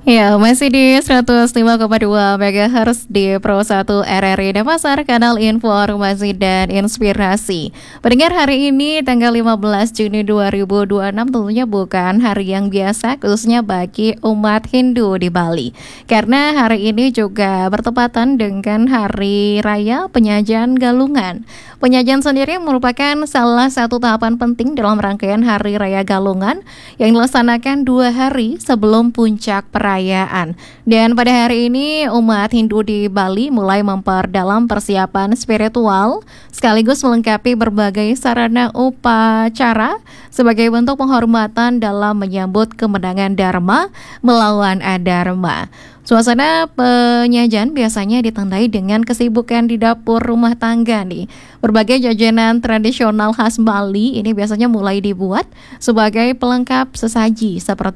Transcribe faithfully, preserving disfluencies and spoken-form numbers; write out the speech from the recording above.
Ya, masih di seratus lima koma dua MHz di Pro satu R R I Denpasar, kanal informasi dan inspirasi. Pendengar, hari ini tanggal lima belas Juni dua ribu dua puluh enam tentunya bukan hari yang biasa khususnya bagi umat Hindu di Bali. Karena hari ini juga bertepatan dengan Hari Raya Penyajian Galungan. Penyajian sendiri merupakan salah satu tahapan penting dalam rangkaian Hari Raya Galungan yang dilaksanakan dua hari sebelum puncak perayaan. Dan pada hari ini umat Hindu di Bali mulai memperdalam persiapan spiritual sekaligus melengkapi berbagai sarana upacara sebagai bentuk penghormatan dalam menyambut kemenangan Dharma melawan adharma. Suasana penyajian biasanya ditandai dengan kesibukan di dapur rumah tangga nih. Berbagai jajanan tradisional khas Bali ini biasanya mulai dibuat sebagai pelengkap sesaji seperti